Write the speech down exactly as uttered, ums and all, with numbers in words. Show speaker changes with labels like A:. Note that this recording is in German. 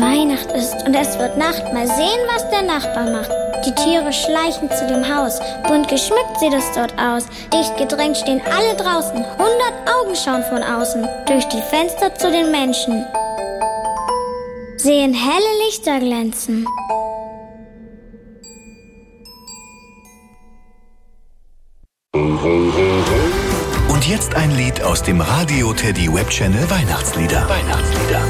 A: Weihnacht ist und es wird Nacht. Mal sehen, was der Nachbar macht. Die Tiere schleichen zu dem Haus. Bunt geschmückt sieht es dort aus. Dicht gedrängt stehen alle draußen. Hundert Augen schauen von außen durch die Fenster zu den Menschen. Sehen helle Lichter glänzen.
B: Und jetzt ein Lied aus dem Radio Teddy Webchannel Weihnachtslieder. Weihnachtslieder.